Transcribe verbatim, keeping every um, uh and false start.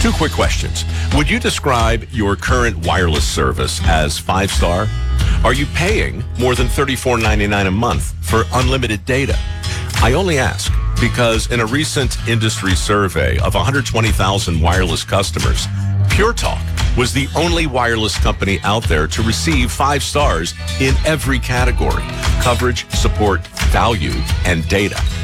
Two quick questions. Would you describe your current wireless service as five-star? Are you paying more than thirty-four ninety-nine a month for unlimited data? I only ask because in a recent industry survey of one hundred twenty thousand wireless customers, Pure Talk was the only wireless company out there to receive five stars in every category: coverage, support, value, and data.